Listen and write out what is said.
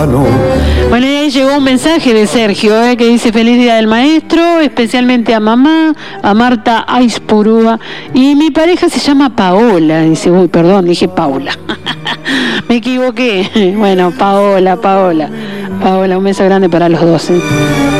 vano. Bueno, y ahí llegó un mensaje de Sergio, que dice: feliz día del maestro, especialmente a mamá, a Marta Aispurúa, y mi pareja se llama Paola. Dice, uy, perdón, dije Paula. Me equivoqué. Bueno, Paola, un beso grande para los dos.